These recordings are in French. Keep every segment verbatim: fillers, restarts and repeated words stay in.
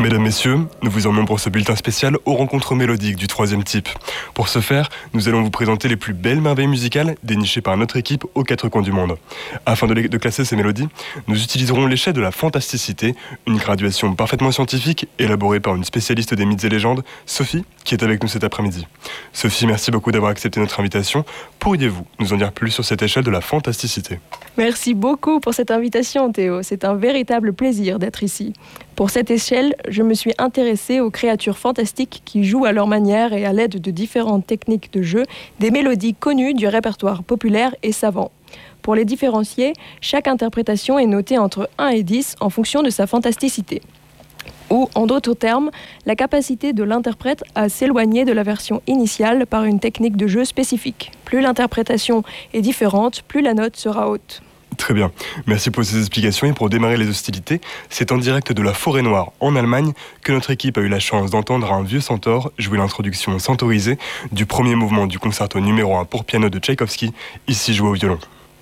Mesdames, Messieurs, nous vous emmenons pour ce bulletin spécial aux rencontres mélodiques du troisième type. Pour ce faire, nous allons vous présenter les plus belles merveilles musicales dénichées par notre équipe aux quatre coins du monde. Afin de, les, de classer ces mélodies, nous utiliserons l'échelle de la fantasticité, une graduation parfaitement scientifique élaborée par une spécialiste des mythes et légendes, Sophie, qui est avec nous cet après-midi. Sophie, merci beaucoup d'avoir accepté notre invitation. Pourriez-vous nous en dire plus sur cette échelle de la fantasticité ? Merci beaucoup pour cette invitation, Théo. C'est un véritable plaisir d'être ici. Pour cette échelle, je me suis intéressée aux créatures fantastiques qui jouent à leur manière et à l'aide de différentes techniques de jeu des mélodies connues du répertoire populaire et savant. Pour les différencier, chaque interprétation est notée entre un et dix en fonction de sa fantasticité. Ou, en d'autres termes, la capacité de l'interprète à s'éloigner de la version initiale par une technique de jeu spécifique. Plus l'interprétation est différente, plus la note sera haute. Très bien, merci pour ces explications et pour démarrer les hostilités, c'est en direct de la Forêt Noire en Allemagne que notre équipe a eu la chance d'entendre un vieux centaure jouer l'introduction centaurisée du premier mouvement du concerto numéro un pour piano de Tchaïkovski, ici joué au violon.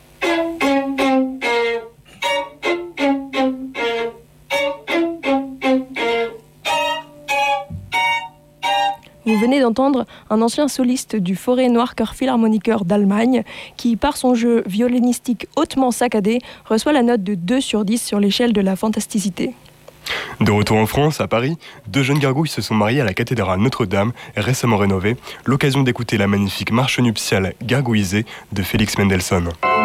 Vous venez d'entendre un ancien soliste du Forêt Noire Chœur Philharmoniker d'Allemagne qui, par son jeu violonistique hautement saccadé, reçoit la note de deux sur dix sur l'échelle de la fantasticité. De retour en France, à Paris, deux jeunes gargouilles se sont mariées à la cathédrale Notre-Dame, récemment rénovée, l'occasion d'écouter la magnifique marche nuptiale gargouillisée de Félix Mendelssohn.